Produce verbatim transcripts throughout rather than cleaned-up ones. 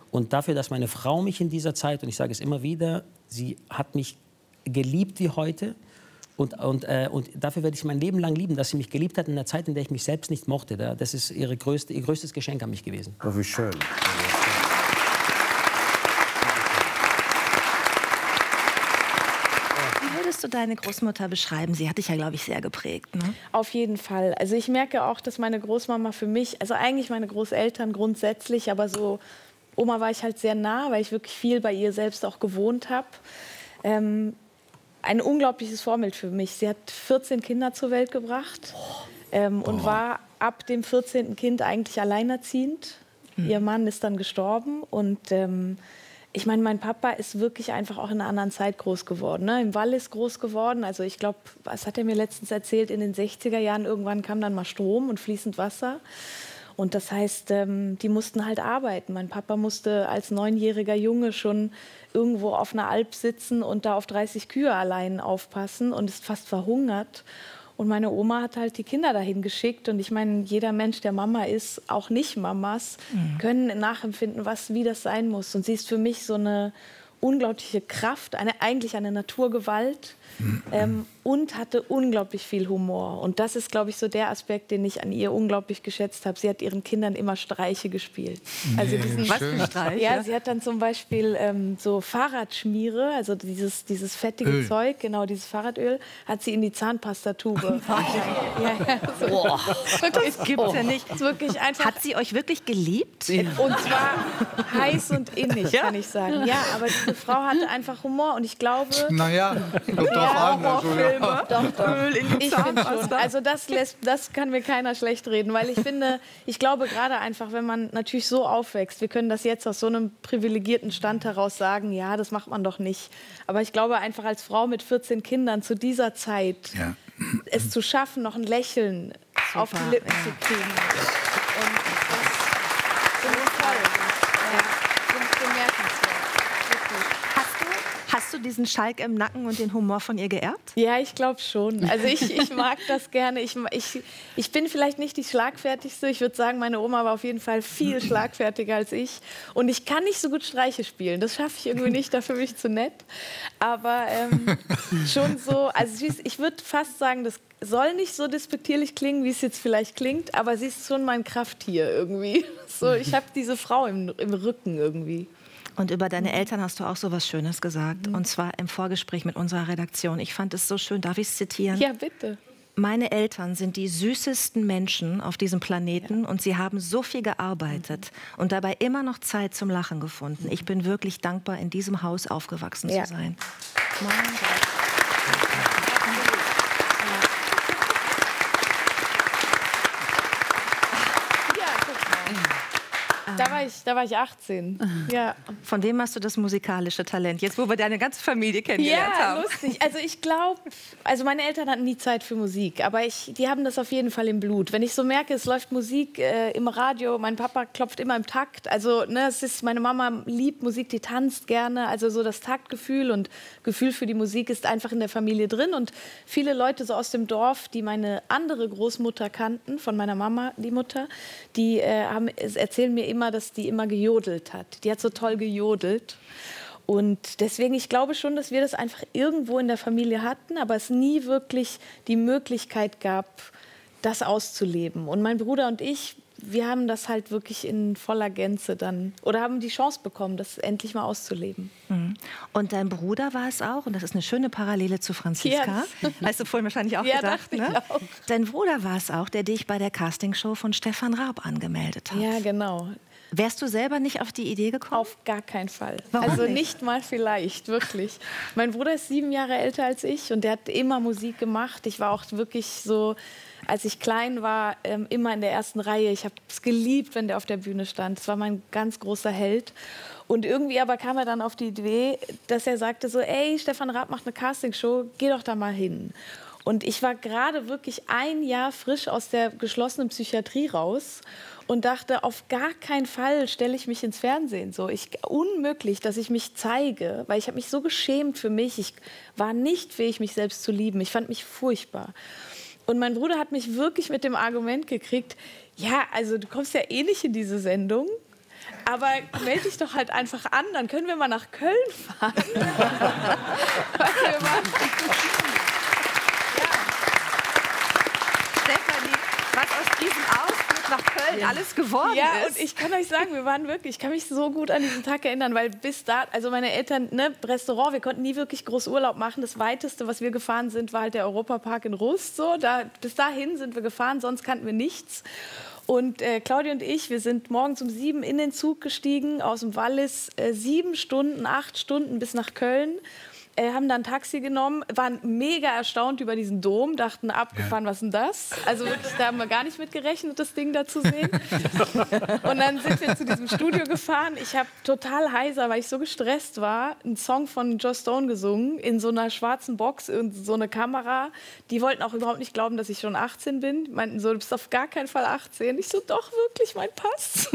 Und dafür, dass meine Frau mich in dieser Zeit, und ich sage es immer wieder, sie hat mich geliebt wie heute. Und, und, äh, und dafür werde ich mein Leben lang lieben, dass sie mich geliebt hat in einer Zeit, in der ich mich selbst nicht mochte. Das ist ihre größte, ihr größtes Geschenk an mich gewesen. Oh, wie schön. Wie würdest du deine Großmutter beschreiben? Sie hat dich ja, glaube ich, sehr geprägt, ne? Auf jeden Fall. Also ich merke auch, dass meine Großmama für mich, also eigentlich meine Großeltern grundsätzlich, aber so Oma war ich halt sehr nah, weil ich wirklich viel bei ihr selbst auch gewohnt habe. Ähm, ein unglaubliches Vorbild für mich. Sie hat vierzehn Kinder zur Welt gebracht ähm, und war ab dem vierzehnten Kind eigentlich alleinerziehend. Hm. Ihr Mann ist dann gestorben und ähm, ich meine, mein Papa ist wirklich einfach auch in einer anderen Zeit groß geworden. Ne? Im Wallis groß geworden. Also ich glaube, was hat er mir letztens erzählt, in den sechziger Jahren irgendwann kam dann mal Strom und fließend Wasser. Und das heißt, ähm, die mussten halt arbeiten. Mein Papa musste als neunjähriger Junge schon irgendwo auf einer Alp sitzen und da auf dreißig Kühe allein aufpassen und ist fast verhungert. Und meine Oma hat halt die Kinder dahin geschickt. Und ich meine, jeder Mensch, der Mama ist, auch nicht Mamas, mhm. können nachempfinden, was, wie das sein muss. Und sie ist für mich so eine unglaubliche Kraft, eine, eigentlich eine Naturgewalt. Mhm. Ähm, und hatte unglaublich viel Humor. Und das ist, glaube ich, so der Aspekt, den ich an ihr unglaublich geschätzt habe. Sie hat ihren Kindern immer Streiche gespielt. Nee, also diesen, was für Streiche? Ja, sie hat dann zum Beispiel ähm, so Fahrradschmiere, also dieses, dieses fettige Öl. Zeug, genau, dieses Fahrradöl, hat sie in die Zahnpastatube. ja, ja, so. Boah, das gibt's oh. ja nicht. Das ist wirklich einfach. Hat sie euch wirklich geliebt? Und zwar heiß und innig, ja? kann ich sagen. Ja, aber diese Frau hatte einfach Humor und ich glaube... Naja, kommt drauf an. Also, ja. Doch, doch. Öl in die ich finde schon. Also das, lässt, das kann mir keiner schlecht reden, weil ich finde, ich glaube gerade einfach, wenn man natürlich so aufwächst, wir können das jetzt aus so einem privilegierten Stand heraus sagen, ja, das macht man doch nicht. Aber ich glaube einfach als Frau mit vierzehn Kindern zu dieser Zeit, ja. es zu schaffen, noch ein Lächeln Super, auf die Lippen ja. zu kriegen. Und das finde ich toll. Ja, finde ich bemerkenswert. Hast du diesen Schalk im Nacken und den Humor von ihr geerbt? Ja, ich glaube schon. Also ich, ich mag das gerne. Ich, ich, ich bin vielleicht nicht die Schlagfertigste. Ich würde sagen, meine Oma war auf jeden Fall viel schlagfertiger als ich. Und ich kann nicht so gut Streiche spielen. Das schaffe ich irgendwie nicht, dafür bin ich zu nett. Aber ähm, schon so, also ich würde fast sagen, das soll nicht so despektierlich klingen, wie es jetzt vielleicht klingt. Aber sie ist schon mein Krafttier irgendwie. So, ich habe diese Frau im, im Rücken irgendwie. Und über deine Eltern hast du auch so was Schönes gesagt. Und zwar im Vorgespräch mit unserer Redaktion. Ich fand es so schön. Darf ich es zitieren? Ja, bitte. Meine Eltern sind die süßesten Menschen auf diesem Planeten. Ja. Und sie haben so viel gearbeitet mhm. und dabei immer noch Zeit zum Lachen gefunden. Ich bin wirklich dankbar, in diesem Haus aufgewachsen ja. zu sein. Mein Gott. Da war ich, da war ich achtzehn. Ja. Von wem hast du das musikalische Talent? Jetzt, wo wir deine ganze Familie kennengelernt ja, haben. Ja, lustig. Also ich glaube, also meine Eltern hatten nie Zeit für Musik, aber ich, die haben das auf jeden Fall im Blut. Wenn ich so merke, es läuft Musik äh, im Radio, mein Papa klopft immer im Takt. Also ne, es ist, meine Mama liebt Musik, die tanzt gerne. Also so das Taktgefühl und Gefühl für die Musik ist einfach in der Familie drin. Und viele Leute so aus dem Dorf, die meine andere Großmutter kannten, von meiner Mama, die Mutter, die äh, haben, erzählen mir immer, dass die immer gejodelt hat. Die hat so toll gejodelt. Und deswegen, ich glaube schon, dass wir das einfach irgendwo in der Familie hatten, aber es nie wirklich die Möglichkeit gab, das auszuleben. Und mein Bruder und ich, wir haben das halt wirklich in voller Gänze dann, oder haben die Chance bekommen, das endlich mal auszuleben. Mhm. Und dein Bruder war es auch, und das ist eine schöne Parallele zu Franziska, ja, hast du vorhin wahrscheinlich auch ja, gedacht, ne? Ich auch. Dein Bruder war es auch, der dich bei der Castingshow von Stefan Raab angemeldet hat. Ja, genau. Wärst du selber nicht auf die Idee gekommen? Auf gar keinen Fall. Warum also nicht? nicht mal vielleicht, wirklich. Mein Bruder ist sieben Jahre älter als ich und der hat immer Musik gemacht. Ich war auch wirklich so, als ich klein war, ähm, immer in der ersten Reihe. Ich habe es geliebt, wenn der auf der Bühne stand. Das war mein ganz großer Held. Und irgendwie aber kam er dann auf die Idee, dass er sagte so, ey, Stefan Raab macht eine Castingshow, geh doch da mal hin. Und ich war gerade wirklich ein Jahr frisch aus der geschlossenen Psychiatrie raus und dachte, auf gar keinen Fall stelle ich mich ins Fernsehen. So, ich, unmöglich, dass ich mich zeige, weil ich habe mich so geschämt für mich. Ich war nicht fähig, mich selbst zu lieben. Ich fand mich furchtbar. Und mein Bruder hat mich wirklich mit dem Argument gekriegt, ja, also du kommst ja eh nicht in diese Sendung, Aber melde dich doch halt einfach an, dann können wir mal nach Köln fahren. Weil wir waren, Stefanie, was aus diesem Ausflug nach Köln alles geworden ja, ist. und ich kann euch sagen, wir waren wirklich, ich kann mich so gut an diesen Tag erinnern, weil bis da, also meine Eltern, ne, Restaurant, wir konnten nie wirklich groß Urlaub machen. Das Weiteste, was wir gefahren sind, war halt der Europapark in Rust. So. Da, bis dahin sind wir gefahren, sonst kannten wir nichts. Und äh, Claudia und ich, wir sind morgens um sieben in den Zug gestiegen, aus dem Wallis, äh, sieben Stunden, acht Stunden bis nach Köln. Äh, haben dann ein Taxi genommen, waren mega erstaunt über diesen Dom, dachten, abgefahren, ja. Was ist denn das? Also wirklich, da haben wir gar nicht mit gerechnet, das Ding da zu sehen. Und dann sind wir zu diesem Studio gefahren. Ich habe total heiser, weil ich so gestresst war, einen Song von Joss Stone gesungen, in so einer schwarzen Box und so eine Kamera. Die wollten auch überhaupt nicht glauben, dass ich schon achtzehn bin. Die meinten so, du bist auf gar keinen Fall achtzehn. Ich so, doch, wirklich, mein Pass.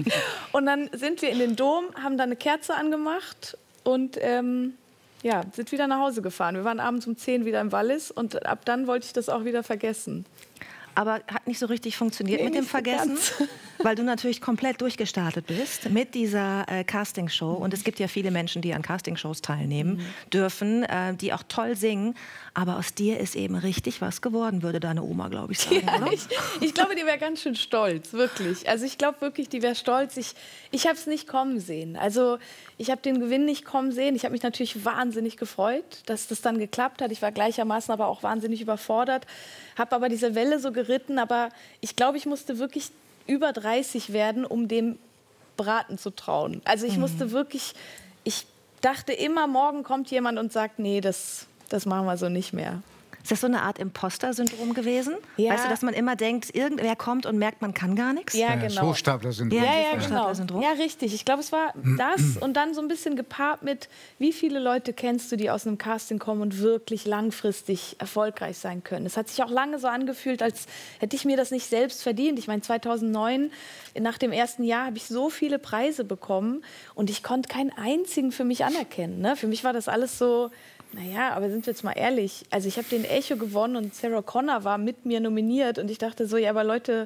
Und dann sind wir in den Dom, haben da eine Kerze angemacht und ähm, ja, sind wieder nach Hause gefahren. Wir waren abends um zehn wieder im Wallis und ab dann wollte ich das auch wieder vergessen. Aber hat nicht so richtig funktioniert Nee, mit dem nicht so Vergessen, ganz. weil du natürlich komplett durchgestartet bist mit dieser äh, Castingshow. Und es gibt ja viele Menschen, die an Castingshows teilnehmen mhm. dürfen, äh, die auch toll singen. Aber aus dir ist eben richtig was geworden, würde deine Oma, glaube ich, sagen, Ja, oder? ich, ich glaube, die wäre ganz schön stolz, wirklich. Also ich glaube wirklich, die wäre stolz. Ich, ich habe es nicht kommen sehen. Also ich habe den Gewinn nicht kommen sehen. Ich habe mich natürlich wahnsinnig gefreut, dass das dann geklappt hat. Ich war gleichermaßen aber auch wahnsinnig überfordert, habe aber diese Welle so geritten. Aber ich glaube, ich musste wirklich über dreißig werden, um dem Braten zu trauen. Also ich mhm. musste wirklich, ich dachte immer, morgen kommt jemand und sagt, nee, das... Das machen wir so nicht mehr. Ist das so eine Art Imposter-Syndrom gewesen? Ja. Weißt du, dass man immer denkt, irgendwer kommt und merkt, man kann gar nichts? Ja, Ja, genau. Hochstapler-Syndrom. Ja, ja, genau. Hochstapler-Syndrom. Ja, richtig. Ich glaube, es war das und dann so ein bisschen gepaart mit, wie viele Leute kennst du, die aus einem Casting kommen und wirklich langfristig erfolgreich sein können. Es hat sich auch lange so angefühlt, als hätte ich mir das nicht selbst verdient. Ich meine, zweitausendneun, nach dem ersten Jahr, habe ich so viele Preise bekommen und ich konnte keinen einzigen für mich anerkennen. Ne? Für mich war das alles so... Naja, aber sind wir jetzt mal ehrlich. Also ich habe den Echo gewonnen und Sarah Connor war mit mir nominiert. Und ich dachte so, ja, aber Leute,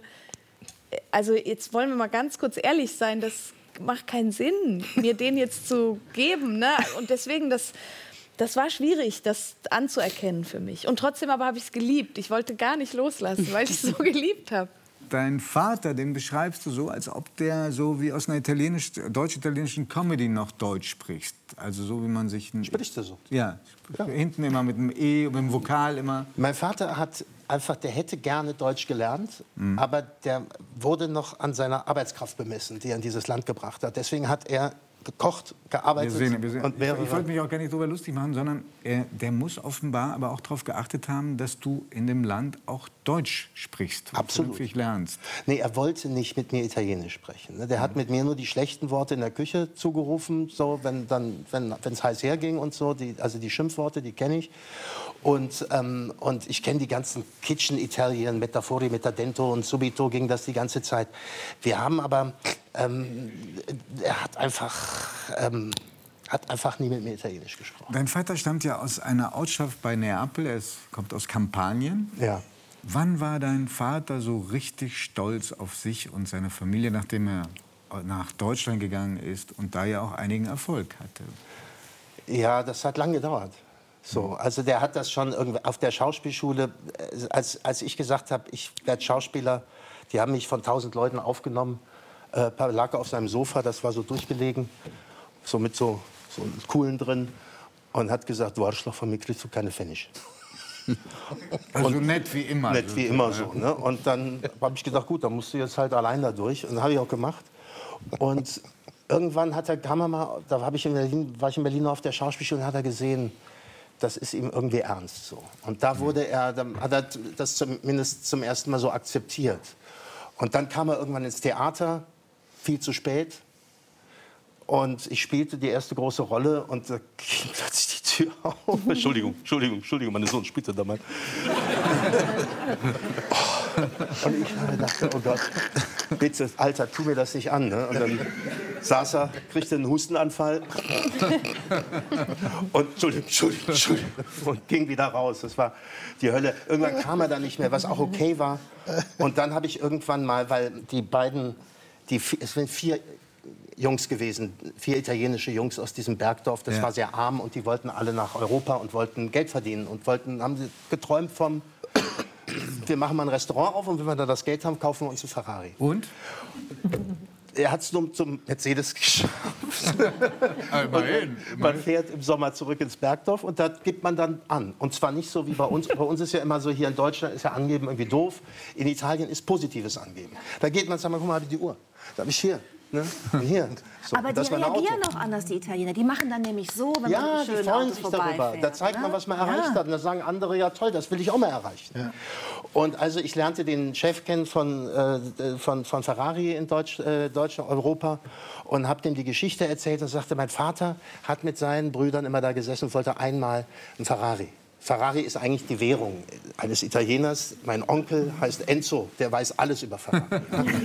also jetzt wollen wir mal ganz kurz ehrlich sein, das macht keinen Sinn, mir den jetzt zu geben. Ne? Und deswegen, das, das war schwierig, das anzuerkennen für mich. Und trotzdem aber habe ich es geliebt. Ich wollte gar nicht loslassen, weil ich es so geliebt habe. Dein Vater, den beschreibst du so, als ob der so wie aus einer italienisch, deutsch-italienischen Comedy noch Deutsch spricht. Also so, wie man sich... Sprichst du so? Ja, ja. Hinten immer mit dem E, mit dem Vokal immer. Mein Vater hat einfach, der hätte gerne Deutsch gelernt, mhm. aber der wurde noch an seiner Arbeitskraft bemessen, die er in dieses Land gebracht hat. Deswegen hat er gekocht, gearbeitet. Wir sehen, wir sehen. Und mehrere... Ich wollte mich auch gar nicht darüber lustig machen, sondern äh, der muss offenbar aber auch darauf geachtet haben, dass du in dem Land auch Deutsch sprichst. Absolut. Wirklich lernst. Nee, er wollte nicht mit mir Italienisch sprechen. Der hat mit mir nur die schlechten Worte in der Küche zugerufen, so, wenn dann, wenn es heiß herging und so. Die, also die Schimpfworte, die kenne ich. Und, ähm, und ich kenne die ganzen Kitchen-Italien, Metafori, Metadento und Subito ging das die ganze Zeit. Wir haben aber... Ähm, er hat einfach, ähm, hat einfach nie mit mir Italienisch gesprochen. Dein Vater stammt ja aus einer Ortschaft bei Neapel, er ist, kommt aus Kampanien. Ja. Wann war dein Vater so richtig stolz auf sich und seine Familie, nachdem er nach Deutschland gegangen ist und da ja auch einigen Erfolg hatte? Ja, das hat lange gedauert. So, also der hat das schon irgendwie auf der Schauspielschule, als, als ich gesagt habe, ich werde Schauspieler, die haben mich von tausend Leuten aufgenommen. Äh, lag auf seinem Sofa, das war so durchgelegen, so mit so, so Kugeln drin und hat gesagt, du Arschloch, von mir kriegst du keine Pfennig. Also und nett wie immer. Nett wie immer so. Ne? Und dann habe ich gedacht, gut, dann musst du jetzt halt allein da durch. Und das habe ich auch gemacht. Und irgendwann hat er, kam er mal, da hab ich in Berlin, war ich in Berlin auf der Schauspielschule und hat er gesehen, das ist ihm irgendwie ernst so. Und da wurde er, dann hat er das zumindest zum ersten Mal so akzeptiert. Und dann kam er irgendwann ins Theater, viel zu spät. Und ich spielte die erste große Rolle und da ging plötzlich die Tür auf. Entschuldigung, Entschuldigung, Entschuldigung, mein Sohn spielte da mal. Und ich dachte, oh Gott, bitte, Alter, tu mir das nicht an. Ne? Und dann saß er, kriegte einen Hustenanfall. Und Entschuldigung, Entschuldigung, Entschuldigung. Und ging wieder raus. Das war die Hölle. Irgendwann kam er dann nicht mehr, was auch okay war. Und dann habe ich irgendwann mal, weil die beiden, die, es sind vier Jungs gewesen, vier italienische Jungs aus diesem Bergdorf. Das Ja. war sehr arm und die wollten alle nach Europa und wollten Geld verdienen und wollten, haben sie geträumt vom, wir machen mal ein Restaurant auf und wenn wir da das Geld haben, kaufen wir uns einen Ferrari. Und? Er hat es nur zum Mercedes geschafft. Immerhin. Man fährt im Sommer zurück ins Bergdorf und da gibt man dann an. Und zwar nicht so wie bei uns. Bei uns ist ja immer so, hier in Deutschland ist ja Angeben irgendwie doof. In Italien ist positives Angeben. Da geht man und sagt, mal, guck mal, die Uhr. Da habe ich hier. Ne? Und hier. So, Aber die das war ein Auto. reagieren noch anders, die Italiener. Die machen dann nämlich so, wenn Ja, man so die schön freuen Auto sich darüber. vorbeifährt, Da zeigt man, ne? was man erreicht Ja. hat. Und da sagen andere, ja toll, das will ich auch mal erreichen. Ja. Und also ich lernte den Chef kennen von, äh, von, von Ferrari in Deutsch, äh, Deutschland, Europa und habe dem die Geschichte erzählt und sagte, mein Vater hat mit seinen Brüdern immer da gesessen und wollte einmal einen Ferrari. Ferrari ist eigentlich die Währung eines Italieners. Mein Onkel heißt Enzo, der weiß alles über Ferrari.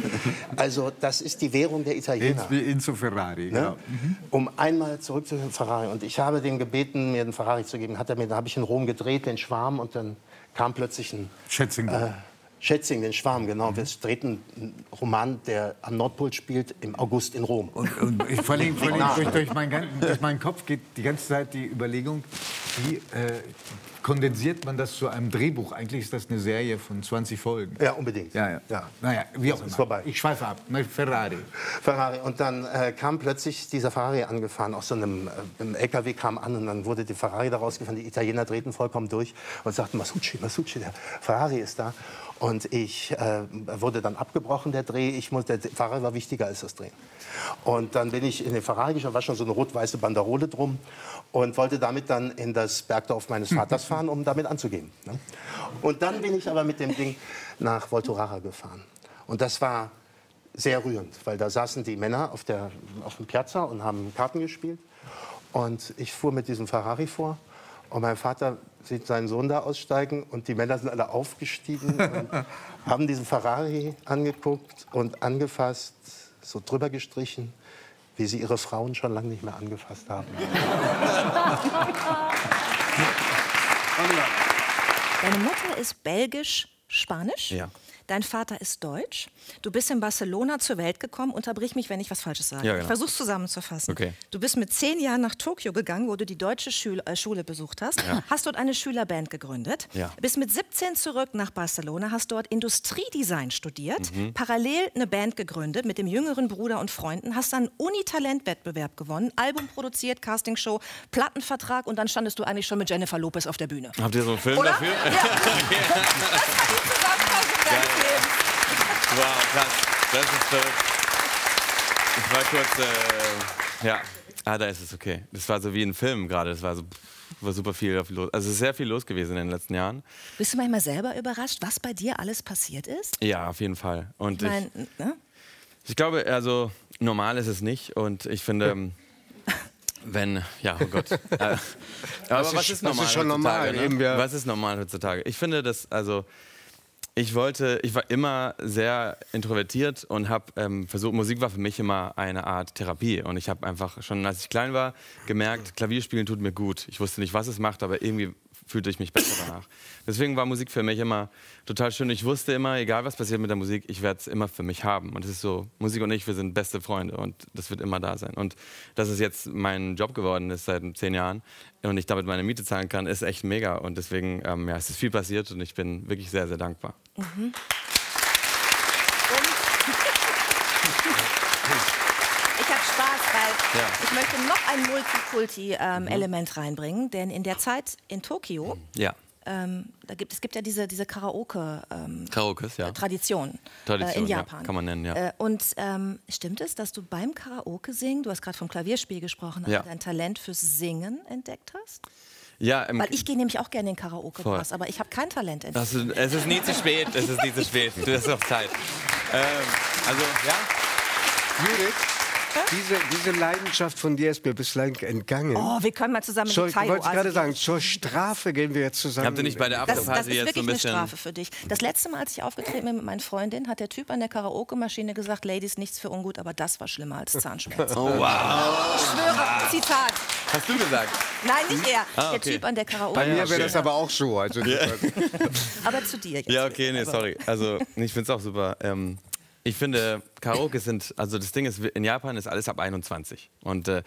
Also das ist die Währung der Italiener. Wie Enzo Ferrari, Ne? genau. Um einmal zurück zu dem Ferrari. Und ich habe den gebeten, mir einen Ferrari zu geben. Hat er mir, da habe ich in Rom gedreht, den Schwarm, und dann kam plötzlich ein Schätzing. äh, Schätzing, den Schwarm, genau. Wir drehten einen Roman, der am Nordpol spielt, im August in Rom. Und, und ich, vor allem, vor allem Nah. durch, durch, mein, gan- durch meinen Kopf geht die ganze Zeit die Überlegung, wie äh, kondensiert man das zu einem Drehbuch? Eigentlich ist das eine Serie von zwanzig Folgen. Ja, unbedingt. Ja, ja. Ja. Naja, wie auch Ist immer. vorbei. Ich schweife ab. Mein Ferrari. Ferrari. Und dann äh, kam plötzlich dieser Ferrari angefahren, aus so einem äh, einem L K W kam an und dann wurde die Ferrari da rausgefahren. Die Italiener drehten vollkommen durch und sagten, Masucci, Masucci, der Ferrari ist da. Und ich äh, wurde dann abgebrochen, der Dreh. Ich muss, der Ferrari war wichtiger als das Drehen. Und dann bin ich in den Ferrari geschaut, war schon so eine rot-weiße Banderole drum und wollte damit dann in das Bergdorf meines Vaters fahren, um damit anzugeben. Ne? Und dann bin ich aber mit dem Ding nach Volturara gefahren. Und das war sehr rührend, weil da saßen die Männer auf, der, auf dem Piazza und haben Karten gespielt. Und ich fuhr mit diesem Ferrari vor. Und mein Vater sieht seinen Sohn da aussteigen und die Männer sind alle aufgestiegen und haben diesen Ferrari angeguckt und angefasst, so drüber gestrichen, wie sie ihre Frauen schon lange nicht mehr angefasst haben. Deine Mutter ist belgisch-spanisch. Ja. Dein Vater ist deutsch. Du bist in Barcelona zur Welt gekommen. Unterbrich mich, wenn ich was Falsches sage. Ja, genau. Ich versuch's zusammenzufassen. Okay. Du bist mit zehn Jahren nach Tokio gegangen, wo du die deutsche Schule, äh, Schule besucht hast. Ja. Hast dort eine Schülerband gegründet. Ja. Bist mit siebzehn zurück nach Barcelona, hast dort Industriedesign studiert. Mhm. Parallel eine Band gegründet mit dem jüngeren Bruder und Freunden. Hast dann einen Uni-Talent-Wettbewerb gewonnen. Album produziert, Castingshow, Plattenvertrag. Und dann standest du eigentlich schon mit Jennifer Lopez auf der Bühne. Habt ihr so einen Film Oder? dafür? Ja. Das war die Zusammenfassung deines Lebens. Wow, krass. Das ist verrückt. Ich war kurz, äh, ja, ah, da ist es okay. Das war so wie ein Film gerade. Das war so, war super viel los. Also es ist sehr viel los gewesen in den letzten Jahren. Bist du manchmal selber überrascht, was bei dir alles passiert ist? Ja, auf jeden Fall. Und Ich mein, ich, ne? ich glaube, also normal ist es nicht. Und ich finde, wenn, ja, oh Gott. Äh, aber was, ist- ist was normal ist schon heutzutage, normal? ne? Eben, ja. Was ist normal heutzutage? Ich finde, dass, also ich wollte, ich war immer sehr introvertiert und habe ähm, versucht, Musik war für mich immer eine Art Therapie. Und ich habe einfach schon, als ich klein war, gemerkt, Klavierspielen tut mir gut. Ich wusste nicht, was es macht, aber irgendwie fühlte ich mich besser danach. Deswegen war Musik für mich immer total schön. Ich wusste immer, egal was passiert mit der Musik, ich werde es immer für mich haben. Und es ist so, Musik und ich, wir sind beste Freunde und das wird immer da sein. Und dass es jetzt mein Job geworden ist seit zehn Jahren und ich damit meine Miete zahlen kann, ist echt mega. Und deswegen, ähm, ja, es ist viel passiert und ich bin wirklich sehr, sehr dankbar. Mhm. Ich habe Spaß, weil Ja. ich möchte noch ein Multikulti-Element ähm, reinbringen, denn in der Zeit in Tokio, Ja, ähm, da gibt, es gibt ja diese, diese Karaoke-Tradition Karaokes, ja. Tradition, Tradition, äh, in ja, Japan. kann man nennen, ja. Äh, und ähm, stimmt es, dass du beim Karaoke-Singen, du hast gerade vom Klavierspiel gesprochen, Ja. dein Talent fürs Singen entdeckt hast? Ja, im Weil ich gehe nämlich auch gerne in den Karaoke-Bars, aber ich habe kein Talent entdeckt. Das ist, es ist nie zu spät, es ist nie zu spät. Du hast noch Zeit. Ähm, also, ja. Judith, diese, diese Leidenschaft von dir ist mir bislang entgangen. Oh, wir können mal zusammen Zur, in ich die wollte Thai-Oase gerade gehen. sagen, zur Strafe gehen wir jetzt zusammen. Habt ihr nicht bei der Das, das Afterparty ist jetzt so wirklich ein eine bisschen... Strafe für dich. Das letzte Mal, als ich aufgetreten bin mit meinen Freundinnen, hat der Typ an der Karaoke-Maschine gesagt, Ladies, nichts für ungut, aber das war schlimmer als Zahnschmerzen. Oh, wow. Ich schwöre, Zitat. Hast du gesagt? Nein, nicht er. Ah, Der okay. Typ an der Karaoke. Bei mir wäre okay. das aber auch so. Also Aber zu dir jetzt. Ja, okay, nee, sorry. Also, ich finde es auch super. Ähm, ich finde, Karaoke sind, also das Ding ist, in Japan ist alles ab einundzwanzig. Und äh,